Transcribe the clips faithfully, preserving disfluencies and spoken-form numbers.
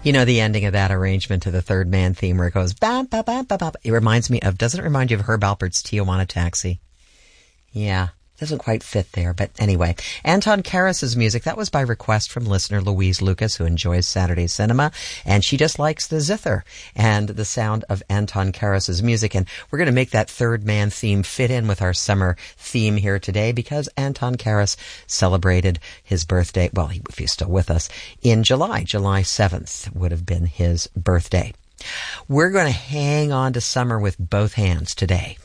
You know, the ending of that arrangement to the Third Man theme where it goes, ba, ba, ba, ba, ba. It reminds me of, doesn't it remind you of Herb Alpert's Tijuana Taxi? Yeah. Doesn't quite fit there, but anyway. Anton Karas's music, that was by request from listener Louise Lucas, who enjoys Saturday cinema, and she just likes the zither and the sound of Anton Karas's music, and we're going to make that Third Man theme fit in with our summer theme here today because Anton Karas celebrated his birthday, well, if he's still with us, in July. July seventh would have been his birthday. We're going to hang on to summer with both hands today.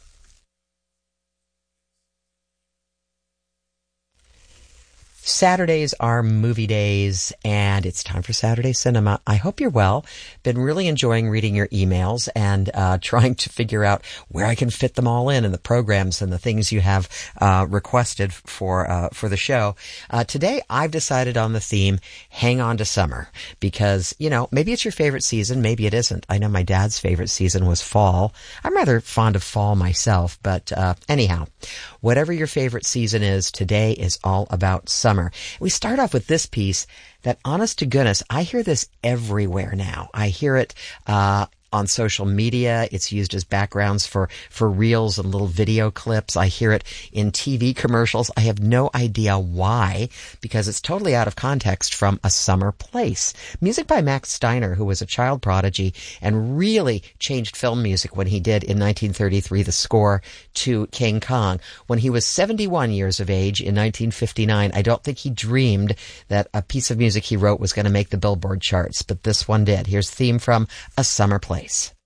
Saturdays are movie days, and it's time for Saturday Cinema. I hope you're well. Been really enjoying reading your emails and uh, trying to figure out where I can fit them all in and the programs and the things you have uh, requested for uh, for the show. Uh, today, I've decided on the theme, Hang On to Summer, because, you know, maybe it's your favorite season, maybe it isn't. I know my dad's favorite season was fall. I'm rather fond of fall myself, but uh, anyhow, whatever your favorite season is, today is all about summer. We start off with this piece that, honest to goodness, I hear this everywhere now. I hear it uh on social media. It's used as backgrounds for, for reels and little video clips. I hear it in T V commercials. I have no idea why, because it's totally out of context from A Summer Place. Music by Max Steiner, who was a child prodigy and really changed film music when he did in nineteen thirty-three the score to King Kong. When he was seventy-one years of age in nineteen fifty-nine, I don't think he dreamed that a piece of music he wrote was going to make the Billboard charts, but this one did. Here's theme from A Summer Place.